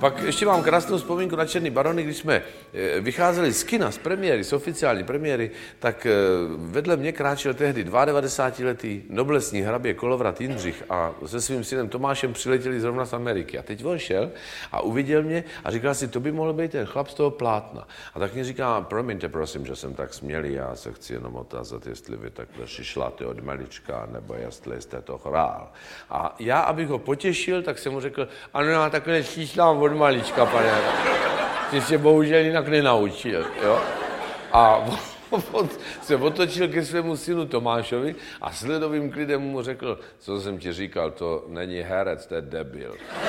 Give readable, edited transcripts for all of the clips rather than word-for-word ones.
pak ještě mám krásnou vzpomínku na Černý barony, když jsme vycházeli z kina, z premiéry, z oficiální premiéry, tak vedle mě kráčel tehdy 92letý noblesní hrabě Kolovrat Jindřich a se svým synem Tomášem přiletěli zrovna z Ameriky. A teď on šel a uviděl mě a říkal si, to by mohl být ten chlap z toho plátna. A tak mě říká, promiňte prosím, že jsem tak smělý, já se chci jenom otázat, jestli vy takhle šišláte od malička, nebo jestli jste to hrál. A já, abych ho potěšil, tak jsem mu řekl, ano, já takhle šišlám od malička, pane. Ty se bohužel jinak nenaučil, jo. A on se otočil ke svému synu Tomášovi a s ledovým klidem mu řekl, co jsem ti říkal, to není herec, to je debil.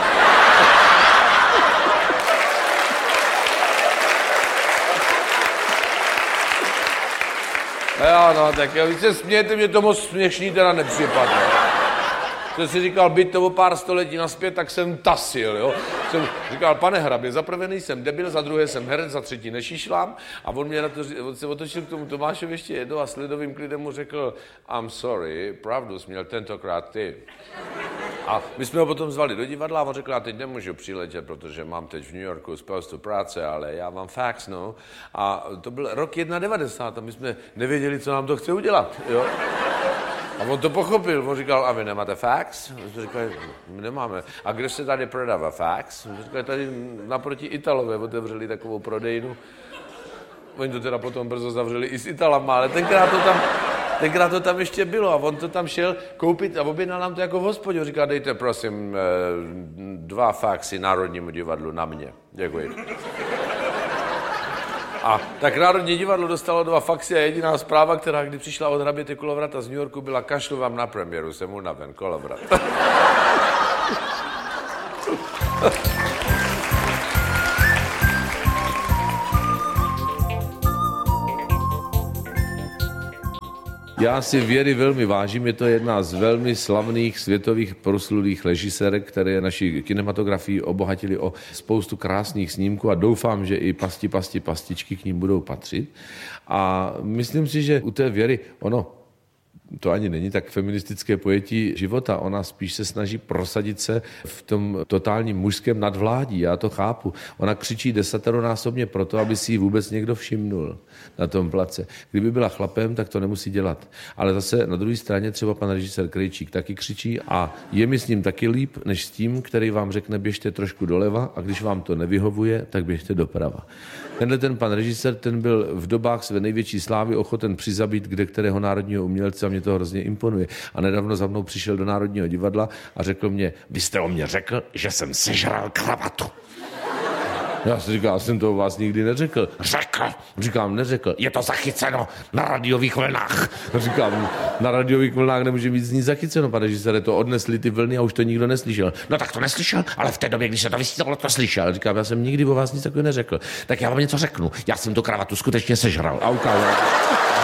Jo, no, tak jo, vy se smějete, mě to moc směšný teda nepřipadne. Jsem si říkal, byť to o pár století naspět, tak jsem tasil, jo. Jsem říkal, pane hrabě, za prvé nejsem debil, za druhé jsem herec, za třetí nešišlám. A on se otočil k tomu Tomášovi ještě jednou a s lidovým klidem mu řekl, I'm sorry, pravdu jsi měl tentokrát ty. A my jsme ho potom zvali do divadla a on řekl, já teď nemůžu přiletět, protože mám teď v New Yorku spoustu práce, ale já mám fax, no. A to byl rok 91 a my jsme nevěděli, co nám to chce udělat, jo. A on to pochopil, on říkal, a vy nemáte fax? My jsme říkali, my nemáme. A kde se tady prodává fax? My říkali, tady naproti Italové otevřeli takovou prodejnu. Oni to teda potom brzo zavřeli i s Italama, ale tenkrát to tam ještě bylo a on to tam šel koupit a objednal nám to jako v hospodě. Říkal, dejte prosím 2 faxy Národnímu divadlu na mě. Děkuji. A tak Národní divadlo dostalo 2 faxy a jediná zpráva, která kdy přišla od hraběte Kolovrata z New Yorku, byla kašlu vám na premiéru, jsem unaven, Kolovrat. Já si Věry velmi vážím, je to jedna z velmi slavných světových proslulých režisérek, které naši kinematografii obohatili o spoustu krásných snímků a doufám, že i pastičky k ním budou patřit. A myslím si, že u té Věry, to ani není tak feministické pojetí života. Ona spíš se snaží prosadit se v tom totálním mužském nadvládí. Já to chápu. Ona křičí 10násobně proto, aby si ji vůbec někdo všimnul na tom place. Kdyby byla chlapem, tak to nemusí dělat. Ale zase na druhé straně třeba pan režisér Krejčík taky křičí a je mi s ním taky líp, než s tím, který vám řekne běžte trošku doleva a když vám to nevyhovuje, tak běžte doprava. Ten pan režisér, ten byl v dobách své největší slávy ochoten přizabít kde kterého národního umělce a mě to hrozně imponuje. A nedávno za mnou přišel do Národního divadla a řekl mě, vy jste o mě řekl, že jsem sežral kravatu. Já si říkal, já jsem to o vás nikdy neřekl. Řekl. Říkám, neřekl. Je to zachyceno na radiových vlnách. Říkám, na radiových vlnách nemůže být nic zachyceno, pane režisére, to odnesli ty vlny a už to nikdo neslyšel. No tak to neslyšel, ale v té době, když se to vysílalo, to slyšel. Říkám, já jsem nikdy o vás nic takového neřekl. Tak já vám něco řeknu. Já jsem tu kravatu skutečně sežral. A ukázal.